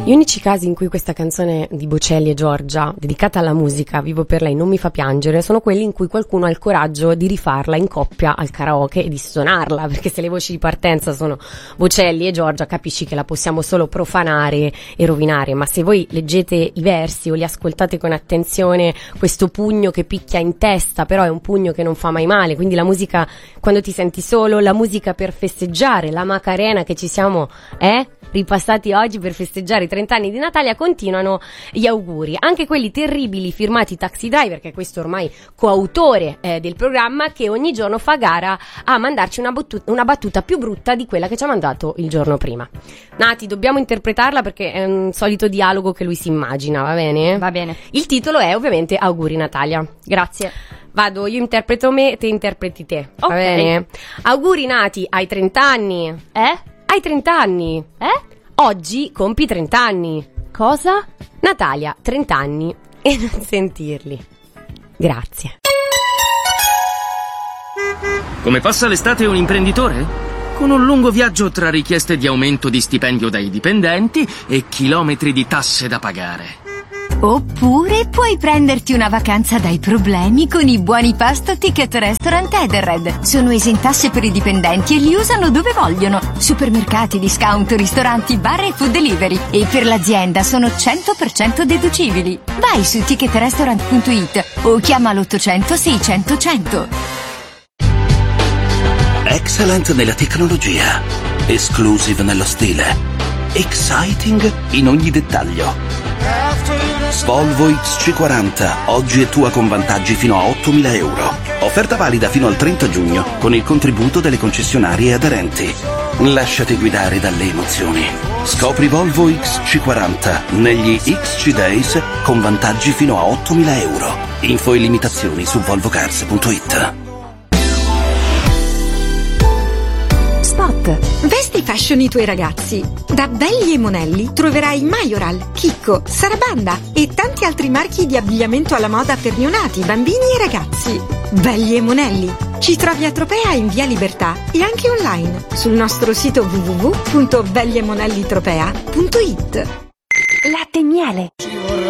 Gli unici casi in cui questa canzone di Bocelli e Giorgia, dedicata alla musica, Vivo per lei, non mi fa piangere, sono quelli in cui qualcuno ha il coraggio di rifarla in coppia al karaoke e di suonarla, perché se le voci di partenza sono Bocelli e Giorgia, capisci che la possiamo solo profanare e rovinare, ma se voi leggete i versi o li ascoltate con attenzione, questo pugno che picchia in testa, però è un pugno che non fa mai male, quindi la musica quando ti senti solo, la musica per festeggiare, la Macarena che ci siamo, ripassati oggi per festeggiare i 30 anni di Natalia, continuano gli auguri, anche quelli terribili firmati Taxi Driver, che è questo ormai coautore del programma, che ogni giorno fa gara a mandarci una battuta più brutta di quella che ci ha mandato il giorno prima. Nati, dobbiamo interpretarla perché è un solito dialogo che lui si immagina, va bene? Va bene. Il titolo è ovviamente Auguri Natalia. Grazie. Vado, io interpreto me, te interpreti te, va bene? Auguri Nati, hai 30 anni. Hai 30 anni. Oggi compi 30 anni. Cosa? Natalia, 30 anni e non sentirli. Grazie. Come passa l'estate un imprenditore? Con un lungo viaggio tra richieste di aumento di stipendio dai dipendenti e chilometri di tasse da pagare. Oppure puoi prenderti una vacanza dai problemi con i buoni pasto Ticket Restaurant Edenred. Sono esentasse per i dipendenti e li usano dove vogliono. Supermercati, discount, ristoranti, bar e food delivery. E per l'azienda sono 100% deducibili. Vai su ticketrestaurant.it o chiama l'800 600 100. Excellent nella tecnologia, exclusive nello stile, exciting in ogni dettaglio. Volvo XC40, oggi è tua con vantaggi fino a 8.000 euro. Offerta valida fino al 30 giugno con il contributo delle concessionarie aderenti. Lasciati guidare dalle emozioni. Scopri Volvo XC40 negli XC Days con vantaggi fino a 8.000 euro. Info e limitazioni su volvocars.it. Spot. Vesti fashion i tuoi ragazzi. Da Belli e Monelli troverai Majoral, Chicco, Sarabanda e tanti altri marchi di abbigliamento alla moda per neonati, bambini e ragazzi. Belli e Monelli. Ci trovi a Tropea in via Libertà e anche online sul nostro sito www.belliemonellitropea.it. Latte e miele.